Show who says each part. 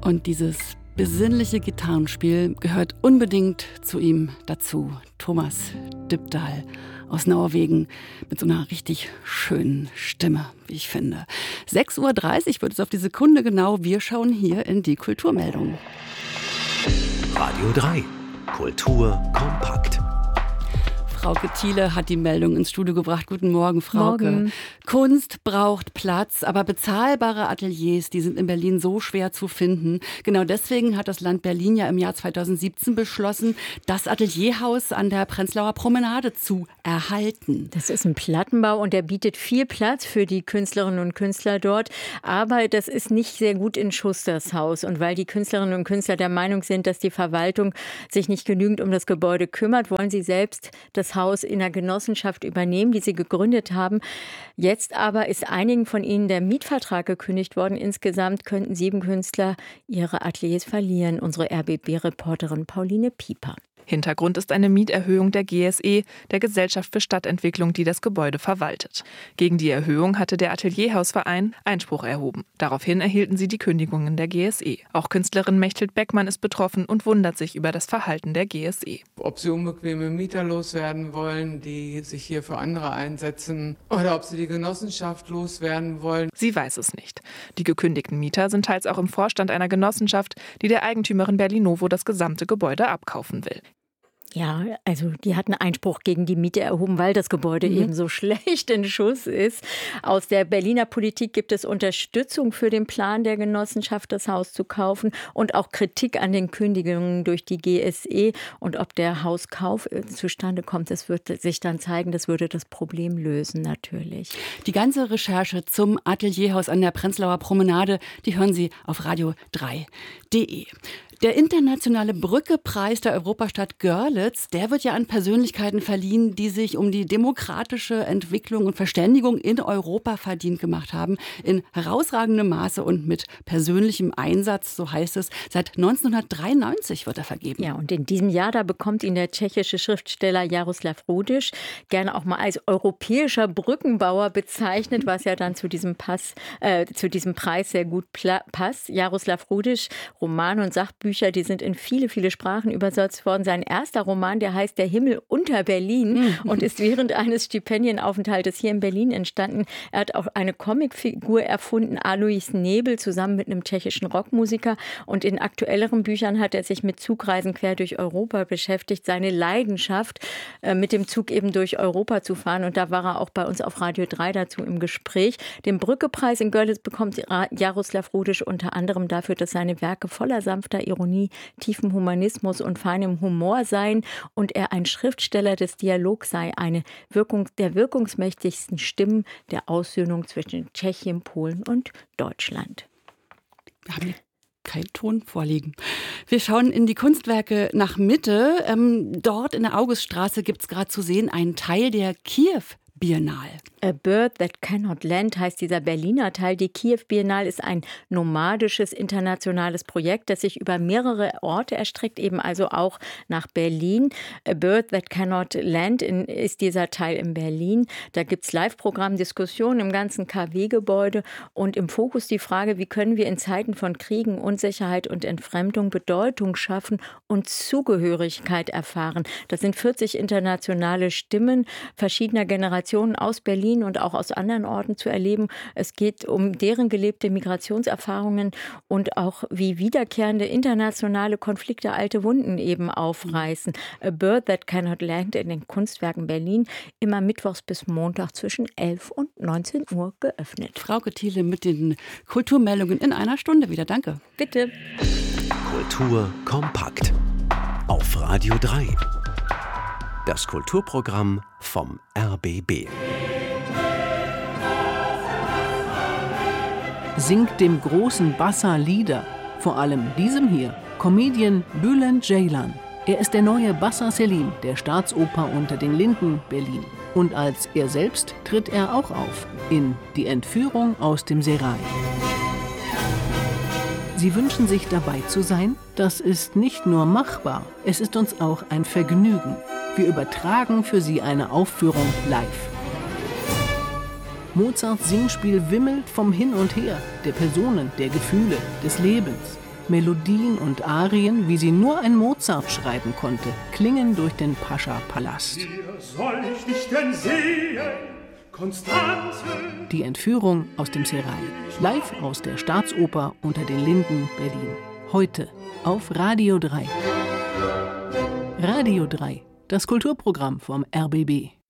Speaker 1: Und dieses besinnliche Gitarrenspiel gehört unbedingt zu ihm dazu. Thomas Dybdahl aus Norwegen mit so einer richtig schönen Stimme, wie ich finde. 6:30 Uhr wird es auf die Sekunde genau. Wir schauen hier in die Kulturmeldung.
Speaker 2: Radio 3. Kultur kompakt.
Speaker 1: Frauke Thiele hat die Meldung ins Studio gebracht. Guten Morgen, Frauke.
Speaker 3: Morgen.
Speaker 1: Kunst braucht Platz, aber bezahlbare Ateliers, die sind in Berlin so schwer zu finden. Genau deswegen hat das Land Berlin ja im Jahr 2017 beschlossen, das Atelierhaus an der Prenzlauer Promenade zu erhalten.
Speaker 3: Das ist ein Plattenbau und der bietet viel Platz für die Künstlerinnen und Künstler dort. Aber das ist nicht sehr gut in Schuss, das Haus. Und weil die Künstlerinnen und Künstler der Meinung sind, dass die Verwaltung sich nicht genügend um das Gebäude kümmert, wollen sie selbst das Haus in der Genossenschaft übernehmen, die sie gegründet haben. Jetzt aber ist einigen von ihnen der Mietvertrag gekündigt worden. Insgesamt könnten 7 Künstler ihre Ateliers verlieren. Unsere RBB-Reporterin Pauline Pieper.
Speaker 4: Hintergrund ist eine Mieterhöhung der GSE, der Gesellschaft für Stadtentwicklung, die das Gebäude verwaltet. Gegen die Erhöhung hatte der Atelierhausverein Einspruch erhoben. Daraufhin erhielten sie die Kündigungen der GSE. Auch Künstlerin Mechthild Beckmann ist betroffen und wundert sich über das Verhalten der GSE.
Speaker 5: Ob sie unbequeme Mieter loswerden wollen, die sich hier für andere einsetzen, oder ob sie die Genossenschaft loswerden wollen.
Speaker 4: Sie weiß es nicht. Die gekündigten Mieter sind teils auch im Vorstand einer Genossenschaft, die der Eigentümerin Berlinovo das gesamte Gebäude abkaufen will.
Speaker 3: Ja, also die hatten Einspruch gegen die Miete erhoben, weil das Gebäude eben so schlecht in Schuss ist. Aus der Berliner Politik gibt es Unterstützung für den Plan der Genossenschaft, das Haus zu kaufen und auch Kritik an den Kündigungen durch die GSE. Und ob der Hauskauf zustande kommt, das wird sich dann zeigen. Das würde das Problem lösen natürlich.
Speaker 1: Die ganze Recherche zum Atelierhaus an der Prenzlauer Promenade, die hören Sie auf radio3.de. Der internationale Brücke-Preis der Europastadt Görlitz, der wird ja an Persönlichkeiten verliehen, die sich um die demokratische Entwicklung und Verständigung in Europa verdient gemacht haben. In herausragendem Maße und mit persönlichem Einsatz, so heißt es. Seit 1993 wird er vergeben.
Speaker 3: Ja, und in diesem Jahr, da bekommt ihn der tschechische Schriftsteller Jaroslav Rudiš, gerne auch mal als europäischer Brückenbauer bezeichnet, was ja dann zu diesem Preis sehr gut passt. Jaroslav Rudiš, Romane und Sachbücher, die sind in viele, viele Sprachen übersetzt worden. Sein erster Roman, der heißt Der Himmel unter Berlin und ist während eines Stipendienaufenthaltes hier in Berlin entstanden. Er hat auch eine Comicfigur erfunden, Alois Nebel, zusammen mit einem tschechischen Rockmusiker. Und in aktuelleren Büchern hat er sich mit Zugreisen quer durch Europa beschäftigt. Seine Leidenschaft, mit dem Zug eben durch Europa zu fahren. Und da war er auch bei uns auf Radio 3 dazu im Gespräch. Den Brücke-Preis in Görlitz bekommt Jaroslav Rudiš unter anderem dafür, dass seine Werke voller sanfter Ironie, tiefem Humanismus und feinem Humor seien und er ein Schriftsteller des Dialogs sei, eine der wirkungsmächtigsten Stimmen der Aussöhnung zwischen Tschechien, Polen und Deutschland.
Speaker 1: Wir haben kein Ton vorliegen. Wir schauen in die Kunstwerke nach Mitte. Dort in der Auguststraße gibt es gerade zu sehen einen Teil der Kiew-Biennale.
Speaker 3: A Bird That Cannot Land heißt dieser Berliner Teil. Die Kiew Biennale ist ein nomadisches internationales Projekt, das sich über mehrere Orte erstreckt, eben also auch nach Berlin. A Bird That Cannot Land ist dieser Teil in Berlin. Da gibt es Live-Programm, Diskussionen im ganzen KW-Gebäude und im Fokus die Frage, wie können wir in Zeiten von Kriegen, Unsicherheit und Entfremdung Bedeutung schaffen und Zugehörigkeit erfahren. Das sind 40 internationale Stimmen verschiedener Generationen aus Berlin und auch aus anderen Orten zu erleben. Es geht um deren gelebte Migrationserfahrungen und auch wie wiederkehrende internationale Konflikte alte Wunden eben aufreißen. A Bird That Cannot Land in den Kunstwerken Berlin, immer mittwochs bis Montag zwischen 11 und 19 Uhr geöffnet.
Speaker 1: Frauke Thiele mit den Kulturmeldungen in einer Stunde wieder. Danke.
Speaker 3: Bitte.
Speaker 2: Kultur kompakt. Auf Radio 3. Das Kulturprogramm vom RBB.
Speaker 6: Singt dem großen Bassa Lieder, vor allem diesem hier, Comedian Bülent Ceylan. Er ist der neue Bassa Selim der Staatsoper unter den Linden Berlin. Und als er selbst tritt er auch auf in Die Entführung aus dem Serail. Sie wünschen sich dabei zu sein? Das ist nicht nur machbar, es ist uns auch ein Vergnügen. Wir übertragen für Sie eine Aufführung live. Mozarts Singspiel wimmelt vom Hin und Her, der Personen, der Gefühle, des Lebens. Melodien und Arien, wie sie nur ein Mozart schreiben konnte, klingen durch den Pascha-Palast.
Speaker 7: Hier soll ich dich denn sehen, Konstanze?
Speaker 6: Die Entführung aus dem Serail. Live aus der Staatsoper unter den Linden, Berlin. Heute auf Radio 3. Radio 3, das Kulturprogramm vom RBB.